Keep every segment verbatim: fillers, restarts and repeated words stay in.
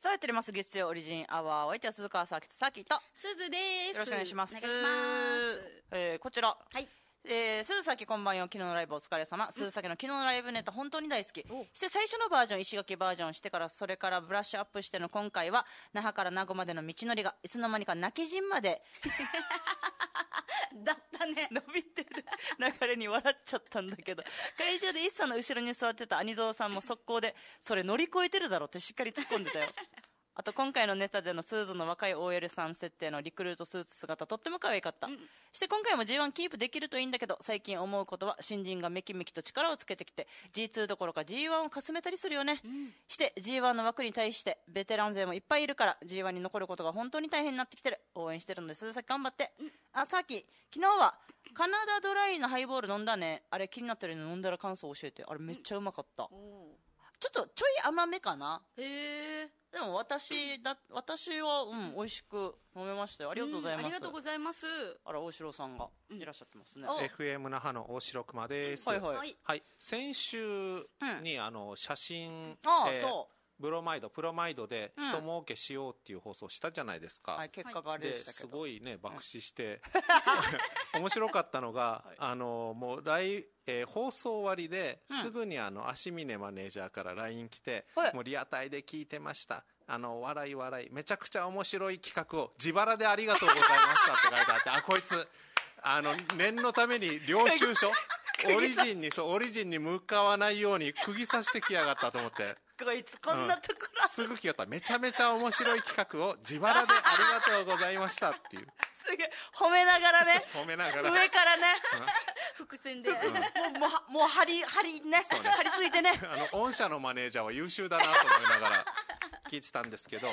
さあやっております月曜オリジンアワー、お相手は鈴川さきとさきとすずです。 よろしくお願いします。 お願いします。 えー、こちら、 はい。 えー、鈴崎こんばんよ、昨日のライブお疲れ様。鈴崎の昨日のライブネタ本当に大好き。 おして最初のバージョン、石垣バージョンしてから、それからブラッシュアップしての今回は、那覇から名護までの道のりがいつの間にか泣き陣までだったね。 伸びてる流れに笑っちゃったんだけど、会場で一茶の後ろに座ってた兄蔵さんも速攻で、それ乗り越えてるだろってしっかり突っ込んでたよ。あと今回のネタでのスーズの若い オーエル さん設定のリクルートスーツ姿とっても可愛かった、うん、して今回も ジーワン キープできるといいんだけど、最近思うことは新人がメキメキと力をつけてきて ジーツー どころか ジーワン をかすめたりするよね、うん、して ジーワン の枠に対してベテラン勢もいっぱいいるから ジーワン に残ることが本当に大変になってきてる。応援してるので鈴崎頑張って、うん、あ、さっき昨日はカナダドライのハイボール飲んだね。あれ気になってるの飲んだら感想教えて。あれめっちゃうまかった、うん、ちょっとちょい甘めかな。 へえ。 でも私だ私は、うん、美味しく飲めましたよ。ありがとうございます、うん、 ありがとうございます。 あら大城さんがいらっしゃってますね、 うん、エフエム 那覇の大城熊です。 はいはい、 はい、先週に、うん、あの写真、 ああ、 えー、 そうブロマイドプロマイドで人儲けしようっていう放送したじゃないですか、 うん、はい、結果があれでしたけど、 ですごいね爆死して、うん、面白かったのが、はい、あのもう来、えー、放送終わりで、うん、すぐにあの足峰マネージャーから ライン 来て、はい、もうリアタイで聞いてました、あの笑い笑いめちゃくちゃ面白い企画を自腹でありがとうございましたって書いてあって、あこいつあの念のために領収書オリジンにそうオリジンに向かわないように釘刺してきやがったと思って、 こいつこんなところ、 うん、すぐ来やった。めちゃめちゃ面白い企画を自腹でありがとうございましたっていうすげえ褒めながらね褒めながら上からね、 うん、伏線で、うん、 もうもうもう張り張りね、ね張り付いてねあの御社のマネージャーは優秀だなと思いながら聞いてたんですけど、はい、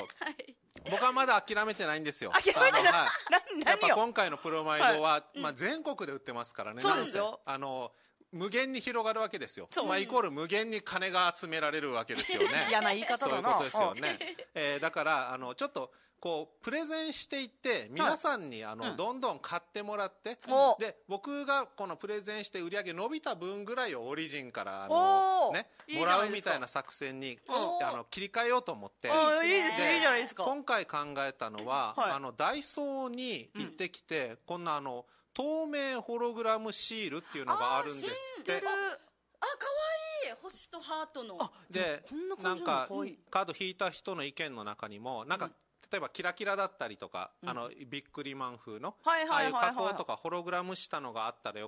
僕はまだ諦めてないんですよ。 諦めてない、はい、何やっぱ今回のプロマイドは、はい、まあ、全国で売ってますからね、 そうですよ。 あの無限に広がるわけですよ、まあ、イコール無限に金が集められるわけですよね嫌な言い方だな。 そういうことですよね、えー、だからあのちょっとこうプレゼンしていって皆さんにあの、はい、どんどん買ってもらって、うん、で僕がこのプレゼンして売り上げ伸びた分ぐらいをオリジンからあの、ね、もらうみたいな作戦にあの切り替えようと思って、 いいですね、いいじゃないですか。 今回考えたのは、はい、あのダイソーに行ってきて、うん、こんなあの透明ホログラムシールっていうのがあるんですって。 あ、かわいい星とハートの。 でなんかカード引いた人の意見の中にもなんか、うん、例えばキラキラだったりとか、うん、あのビックリマン風のああいう加工とかホログラムしたのがあったらよ